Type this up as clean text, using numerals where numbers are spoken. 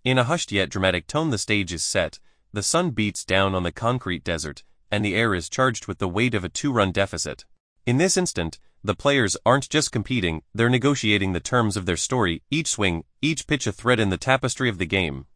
In a hushed yet dramatic tone, the stage is set, the sun beats down on the concrete desert, and the air is charged with the weight of a 2-run deficit. In this instant, the players aren't just competing, they're negotiating the terms of their story, each swing, each pitch a thread in the tapestry of the game.